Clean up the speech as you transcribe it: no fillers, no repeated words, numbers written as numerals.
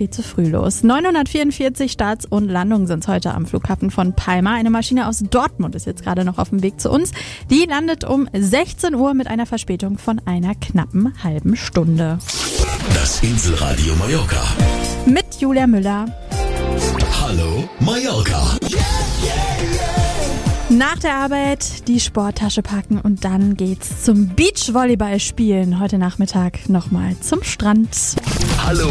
viel zu früh los. 944 Starts und Landungen sind es heute am Flughafen von Palma. Eine Maschine aus Dortmund ist jetzt gerade noch auf dem Weg zu uns. Die landet um 16 Uhr mit einer Verspätung von einer knappen halben Stunde. Das Inselradio Mallorca. Mit Julia Müller. Hallo Mallorca. Nach der Arbeit die Sporttasche packen und dann geht's zum Beachvolleyball spielen. Heute Nachmittag nochmal zum Strand. Hallo